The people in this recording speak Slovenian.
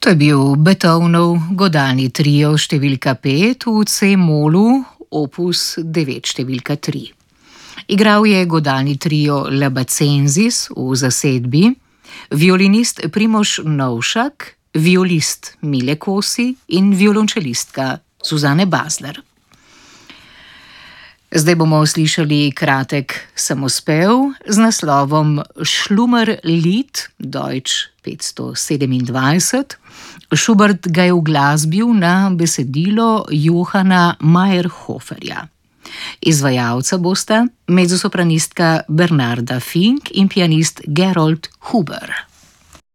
To je bil Beethovenov godalni trio številka 5 v C-molu, opus 9 številka 3. Igral je godalni trio Labacensis v zasedbi, violinist Primož Novšak, violist Mile Kosi in violončelistka Suzane Basler. Zdaj bomo slišali kratek samospev z naslovom Schlummerlied, Deutsch 527. Schubert ga je uglasbil na besedilo Johana Meyerhoferja. Izvajalca bosta mezzosopranistka Bernarda Fink in pianist Gerold Huber.